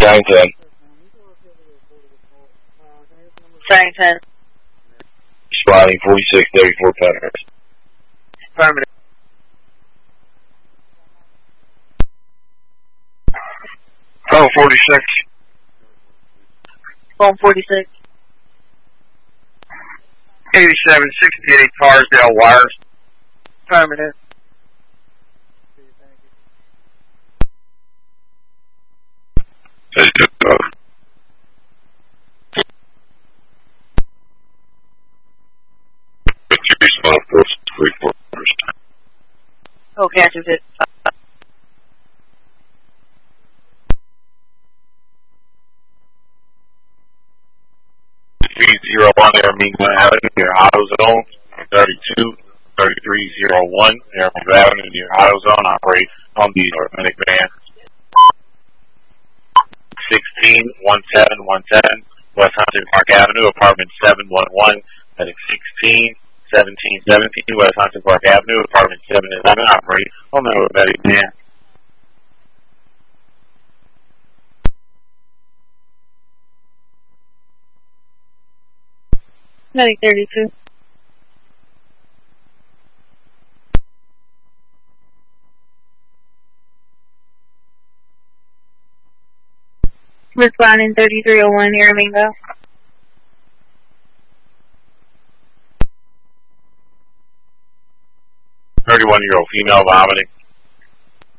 910. Saying 10. Spotting 4634 Penhurst. Affirmative. Phone 46. Phone 46. 8768 Carsdale Wires. Affirmative. Okay, I just hit. 301 Aramingo Avenue near AutoZone. 3301 Aramingo Avenue near AutoZone. Operate on the Atlantic van. 161717 West Huntington Park Avenue, apartment 711. That is 161717 West Huntington Park Avenue, apartment 711. Operate on the Atlantic van. 9032. Responding 3301 Aramingo. 31-year-old female vomiting.